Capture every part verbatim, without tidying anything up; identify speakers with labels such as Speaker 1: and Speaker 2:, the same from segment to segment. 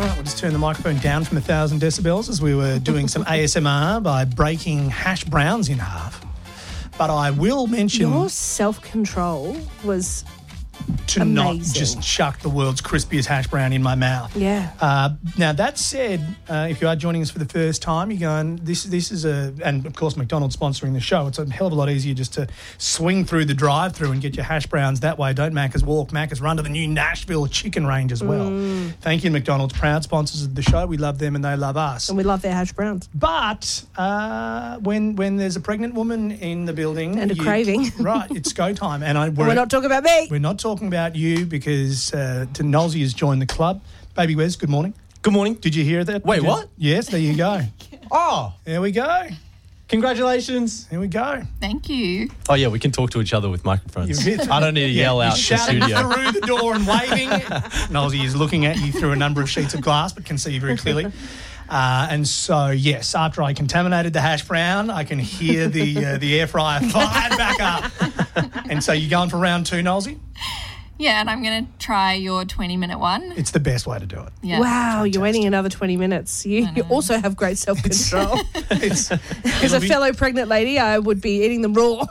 Speaker 1: Right, we'll just turn the microphone down from one thousand decibels as we were doing some A S M R by breaking hash browns in half. But I will mention...
Speaker 2: Your self-control was
Speaker 1: to
Speaker 2: amazing.
Speaker 1: Not just chuck the world's crispiest hash brown in my mouth.
Speaker 2: Yeah.
Speaker 1: Uh, now, that said, uh, if you are joining us for the first time, you're going, this, this is a... And, of course, McDonald's sponsoring the show. It's a hell of a lot easier just to swing through the drive-thru and get your hash browns that way. Don't Macca's walk. Macca's run to the new Nashville chicken range as well.
Speaker 2: Mm.
Speaker 1: Thank you, McDonald's. Proud sponsors of the show. We love them and they love us.
Speaker 2: And we love their hash browns.
Speaker 1: But uh, when when there's a pregnant woman in the building...
Speaker 2: And a
Speaker 1: you,
Speaker 2: craving.
Speaker 1: Right, it's go time. And I, we're,
Speaker 2: We're not talking about me.
Speaker 1: We're not talking about you because uh, Nolsey has joined the club. Baby Wes, good morning.
Speaker 3: Good morning.
Speaker 1: Did you hear that?
Speaker 3: Wait,
Speaker 1: Did you-
Speaker 3: what?
Speaker 1: Yes, there you go.
Speaker 3: Oh,
Speaker 1: There we go.
Speaker 3: congratulations.
Speaker 1: There we go.
Speaker 4: Thank you.
Speaker 3: Oh, yeah, we can talk to each other with microphones.
Speaker 1: You've hit-
Speaker 3: I don't need to yell
Speaker 1: Yeah,
Speaker 3: out
Speaker 1: he's
Speaker 3: the
Speaker 1: shouting
Speaker 3: studio.
Speaker 1: through the door and waving. Nolsey is looking at you through a number of sheets of glass but can see you very clearly. Uh, and so, yes, after I contaminated the hash brown, I can hear the uh, the air fryer fired back up. And so you're going for round two, Nolsey?
Speaker 4: Yeah, and I'm going to try your twenty-minute one.
Speaker 1: It's the best way to do it.
Speaker 4: Yeah.
Speaker 2: Wow, you're waiting another twenty minutes. You, you also have great self-control.
Speaker 1: It's,
Speaker 2: As
Speaker 1: it'll
Speaker 2: a
Speaker 1: be-
Speaker 2: fellow pregnant lady, I would be eating them raw.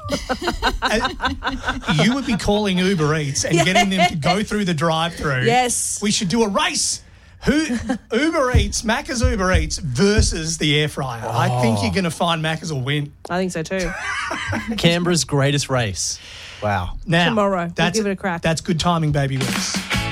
Speaker 1: you would be calling Uber Eats and getting them to go through the drive-thru.
Speaker 2: Yes.
Speaker 1: We should do a race. Who Uber Eats, Macca's Uber Eats versus the air fryer. I think you're going to find Macca's will win.
Speaker 2: I think so too.
Speaker 3: Canberra's greatest race. Wow.
Speaker 1: Now,
Speaker 2: Tomorrow. We'll
Speaker 1: That's,
Speaker 2: give it a crack.
Speaker 1: That's good timing, baby Wes.